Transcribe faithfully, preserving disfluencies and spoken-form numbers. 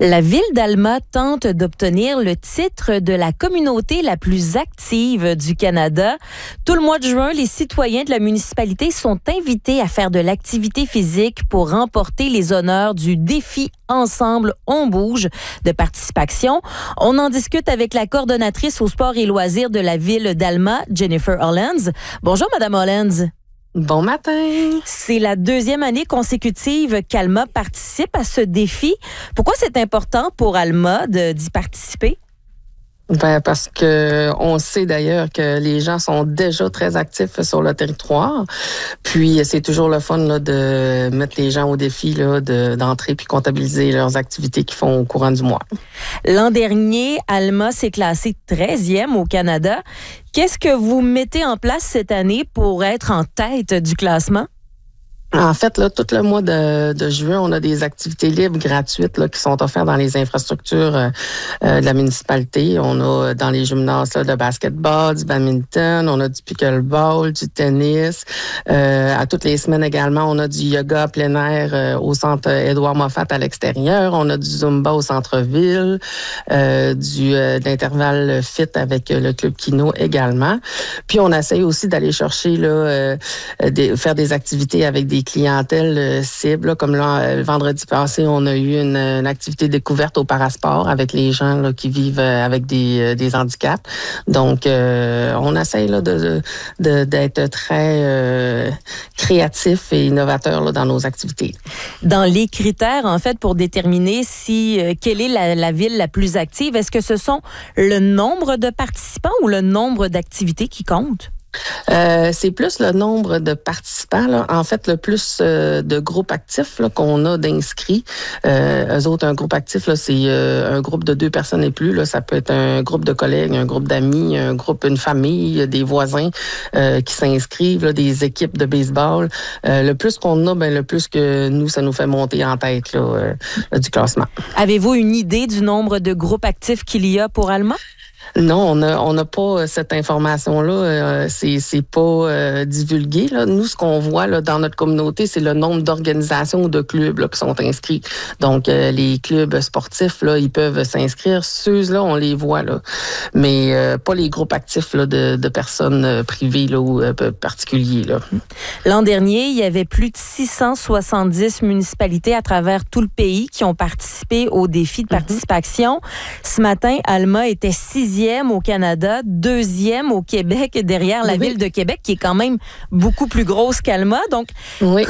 La ville d'Alma tente d'obtenir le titre de la communauté la plus active du Canada. Tout le mois de juin, les citoyens de la municipalité sont invités à faire de l'activité physique pour remporter les honneurs du défi Ensemble, on bouge de participation. On en discute avec la coordonnatrice au sport et loisirs de la ville d'Alma, Jennifer Hollands. Bonjour, Madame Hollands. Bon matin! C'est la deuxième année consécutive qu'Alma participe à ce défi. Pourquoi c'est important pour Alma de, d'y participer? Ben parce que on sait d'ailleurs que les gens sont déjà très actifs sur le territoire. Puis c'est toujours le fun là, de mettre les gens au défi là, de, d'entrer puis comptabiliser leurs activités qu'ils font au courant du mois. L'an dernier, Alma s'est classée treizième au Canada. Qu'est-ce que vous mettez en place cette année pour être en tête du classement? En fait, là, tout le mois de, de juin, on a des activités libres gratuites là, qui sont offertes dans les infrastructures euh, euh, de la municipalité. On a dans les gymnases là, de basketball, du badminton, on a du pickleball, du tennis. Euh, à toutes les semaines également, on a du yoga plein air euh, au centre Édouard Moffat à l'extérieur. On a du zumba au centre-ville, euh, du euh, d'intervalle fit avec euh, le club Kino également. Puis on essaye aussi d'aller chercher là, euh, des, faire des activités avec des clientèles euh, cibles. Là, comme là, euh, le vendredi passé, on a eu une, une activité découverte au Parasport avec les gens là, qui vivent euh, avec des, euh, des handicaps. Donc, euh, on essaye là, de, de, d'être très euh, créatif et innovateur là, dans nos activités. Dans les critères, en fait, pour déterminer si euh, quelle est la, la ville la plus active, est-ce que ce sont le nombre de participants ou le nombre d'activités qui comptent? Euh, c'est plus le nombre de participants, là. En fait, le plus euh, de groupes actifs là, qu'on a d'inscrits. Euh, eux autres, un groupe actif, là, c'est euh, un groupe de deux personnes et plus. Là. Ça peut être un groupe de collègues, un groupe d'amis, un groupe, une famille, des voisins euh, qui s'inscrivent, là, des équipes de baseball. Euh, le plus qu'on a, ben, le plus que nous, ça nous fait monter en tête là, euh, du classement. Avez-vous une idée du nombre de groupes actifs qu'il y a pour Alma? Non, on n'a on a pas cette information-là. Euh, c'est, c'est pas euh, divulgué. Là. Nous, ce qu'on voit là, dans notre communauté, c'est le nombre d'organisations ou de clubs là, qui sont inscrits. Donc, euh, les clubs sportifs, là, ils peuvent s'inscrire. Ceux-là, on les voit, là. Mais euh, pas les groupes actifs là, de, de personnes euh, privées là, ou euh, particuliers. Là. L'an dernier, il y avait plus de six cent soixante-dix municipalités à travers tout le pays qui ont participé au défi de participation. Mm-hmm. Ce matin, Alma était sixième au Canada, deuxième au Québec, derrière la oui. ville de Québec, qui est quand même beaucoup plus grosse qu'Alma. Donc, oui.